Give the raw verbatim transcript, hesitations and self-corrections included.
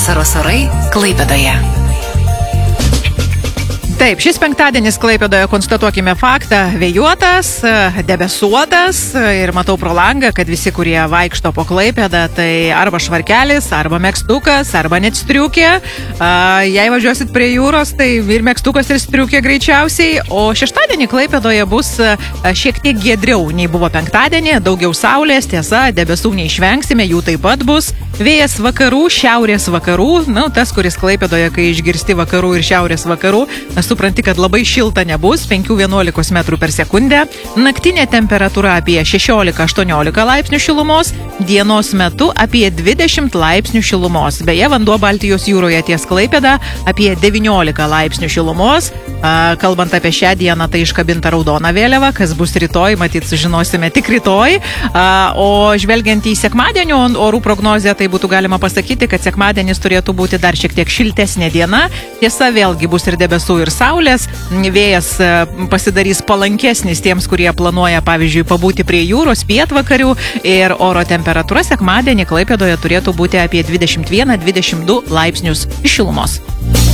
Vasaros orai Klaipėdoje. Taip, šis penktadienis Klaipėdoje, konstatuokime faktą, vėjuotas, debesuotas ir matau pro langą, kad visi, kurie vaikšto po Klaipėdą, tai arba švarkelis, arba megztukas, arba net striukė. Jei važiuosit prie jūros, tai ir megztukas, ir striukė greičiausiai. O šeštadienį Klaipėdoje bus šiek tiek giedriau nei buvo penktadienį, daugiau saulės, tiesa, debesų neišvengsime, jų taip pat bus. Vėjas vakarų, šiaurės vakarų, nu, tas, kuris Klaipėdoje, kai išgirsti vakarų ir šiaurės vakarų, supranti, kad labai šilta nebus, penki vienuolika metrų per sekundę. Naktinė temperatūra apie šešiolika aštuoniolika laipsnių šilumos, dienos metu apie dvidešimt laipsnių šilumos. Beje, vanduo Baltijos jūroje ties Klaipėda apie devyniolika laipsnių šilumos. A, kalbant apie šią dieną, tai iškabinta raudona vėliava, kas bus rytoj, matyt, sužinosime tik rytoj. A, o žvelgiant į sekmadienio orų prognozę, tai būtų galima pasakyti, kad sekmadienis turėtų būti dar šiek tiek šiltesnė diena. Tiesa, vėlgi bus ir debesų, ir saulės. Vėjas pasidarys palankesnis tiems, kurie planuoja, pavyzdžiui, pabūti prie jūros pietvakarių, ir oro temperatūra sekmadienį Klaipėdoje turėtų būti apie dvidešimt vieną dvidešimt du laipsnius šilumos.